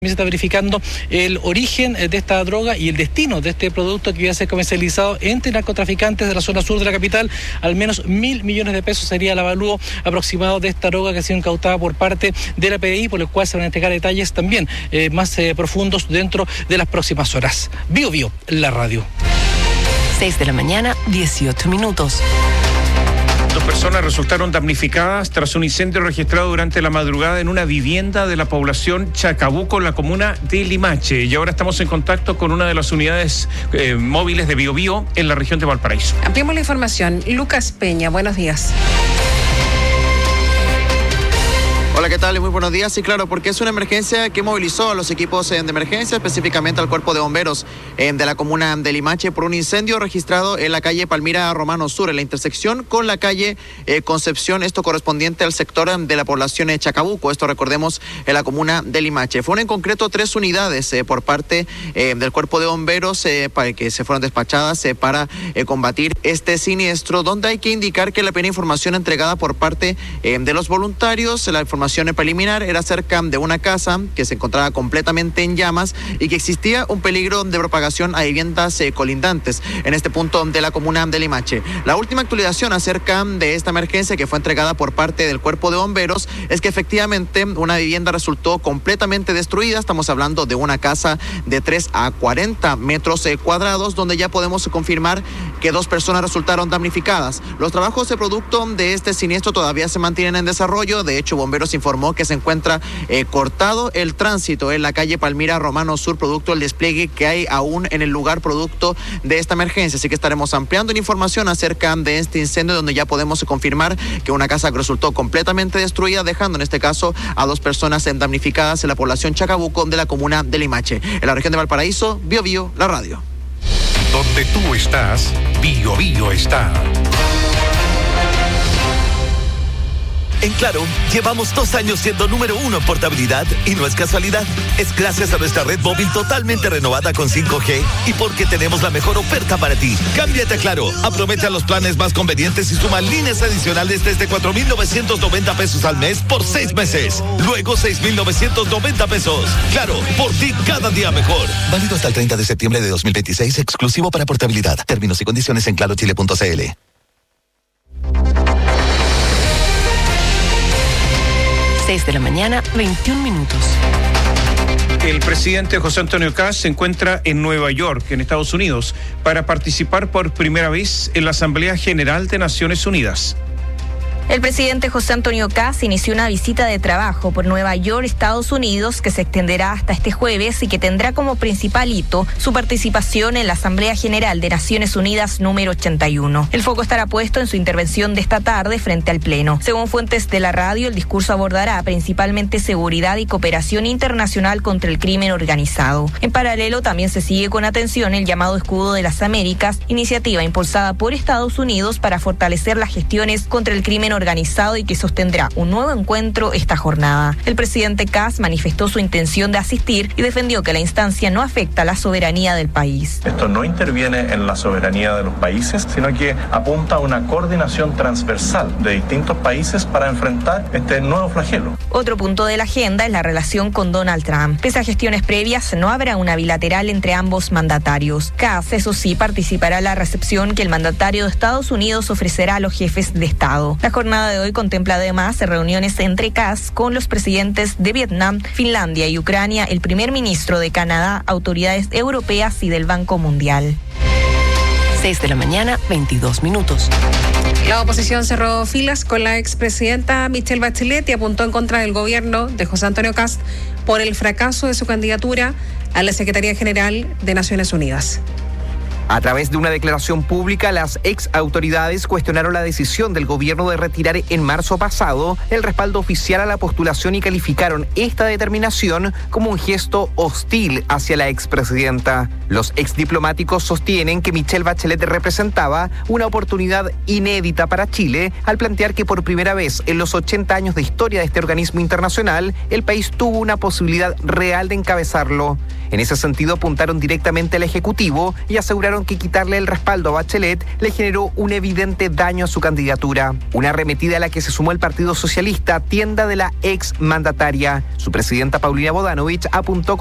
Se está verificando el origen de esta droga y el destino de este producto que iba a ser comercializado entre narcotraficantes de la zona sur de la capital. Al menos 1.000 millones de pesos sería el avalúo aproximado de esta droga que ha sido incautada por parte de la PDI, por lo cual se van a entregar detalles también más profundos dentro de las próximas horas. Bio Bio, la radio. 6 de la mañana, 18 minutos. 2 personas resultaron damnificadas tras un incendio registrado durante la madrugada en una vivienda de la población Chacabuco, en la comuna de Limache. Y ahora estamos en contacto con una de las unidades móviles de Bio Bio en la región de Valparaíso. Ampliamos la información. Lucas Peña, buenos días. Hola, ¿qué tal? Muy buenos días. Sí, claro, porque es una emergencia que movilizó a los equipos de emergencia, específicamente al cuerpo de bomberos de la comuna de Limache, por un incendio registrado en la calle Palmira Romano Sur, en la intersección con la calle Concepción, esto correspondiente al sector de la población de Chacabuco, esto recordemos en la comuna de Limache. Fueron en concreto 3 unidades por parte del cuerpo de bomberos que se fueron despachadas para combatir este siniestro, donde hay que indicar que la primera información entregada por parte de los voluntarios, la información preliminar era cerca de una casa que se encontraba completamente en llamas y que existía un peligro de propagación a viviendas colindantes en este punto de la comuna de Limache. La última actualización acerca de esta emergencia que fue entregada por parte del cuerpo de bomberos es que efectivamente una vivienda resultó completamente destruida. Estamos hablando de una casa de 3 a 40 metros cuadrados, donde ya podemos confirmar que 2 personas resultaron damnificadas. Los trabajos de producto de este siniestro todavía se mantienen en desarrollo. De hecho, bomberos informó que se encuentra cortado el tránsito en la calle Palmira Romano Sur, producto del despliegue que hay aún en el lugar producto de esta emergencia. Así que estaremos ampliando la información acerca de este incendio, donde ya podemos confirmar que una casa resultó completamente destruida, dejando en este caso a 2 personas damnificadas en la población Chacabuco de la comuna de Limache. En la región de Valparaíso, Bio Bio, la radio. Donde tú estás, Bio Bio está. En Claro, llevamos 2 años siendo número 1 en portabilidad y no es casualidad. Es gracias a nuestra red móvil totalmente renovada con 5G y porque tenemos la mejor oferta para ti. Cámbiate a Claro, aprovecha los planes más convenientes y suma líneas adicionales desde 4,990 pesos al mes por 6 meses. Luego 6,990 pesos. Claro, por ti cada día mejor. Válido hasta el 30 de septiembre de 2026, exclusivo para portabilidad. Términos y condiciones en clarochile.cl. 6 de la mañana, 21 minutos. El presidente José Antonio Kast se encuentra en Nueva York, en Estados Unidos, para participar por primera vez en la Asamblea General de Naciones Unidas. El presidente José Antonio Kast inició una visita de trabajo por Nueva York, Estados Unidos, que se extenderá hasta este jueves y que tendrá como principal hito su participación en la Asamblea General de Naciones Unidas número 81. El foco estará puesto en su intervención de esta tarde frente al Pleno. Según fuentes de la radio, el discurso abordará principalmente seguridad y cooperación internacional contra el crimen organizado. En paralelo, también se sigue con atención el llamado Escudo de las Américas, iniciativa impulsada por Estados Unidos para fortalecer las gestiones contra el crimen organizado y que sostendrá un nuevo encuentro esta jornada. El presidente Kast manifestó su intención de asistir y defendió que la instancia no afecta a la soberanía del país. Esto no interviene en la soberanía de los países, sino que apunta a una coordinación transversal de distintos países para enfrentar este nuevo flagelo. Otro punto de la agenda es la relación con Donald Trump. Pese a gestiones previas, no habrá una bilateral entre ambos mandatarios. Kast, eso sí, participará en la recepción que el mandatario de Estados Unidos ofrecerá a los jefes de Estado. La jornada de hoy contempla además reuniones entre Kast con los presidentes de Vietnam, Finlandia y Ucrania, el primer ministro de Canadá, autoridades europeas y del Banco Mundial. 6 de la mañana, 22 minutos. La oposición cerró filas con la expresidenta Michelle Bachelet y apuntó en contra del gobierno de José Antonio Kast por el fracaso de su candidatura a la Secretaría General de Naciones Unidas. A través de una declaración pública, las ex autoridades cuestionaron la decisión del gobierno de retirar en marzo pasado el respaldo oficial a la postulación y calificaron esta determinación como un gesto hostil hacia la expresidenta. Los exdiplomáticos sostienen que Michelle Bachelet representaba una oportunidad inédita para Chile al plantear que por primera vez en los 80 años de historia de este organismo internacional, el país tuvo una posibilidad real de encabezarlo. En ese sentido, apuntaron directamente al Ejecutivo y aseguraron señalaron que quitarle el respaldo a Bachelet le generó un evidente daño a su candidatura. Una arremetida a la que se sumó el Partido Socialista, tienda de la ex mandataria. Su presidenta Paulina Bodanovich apuntó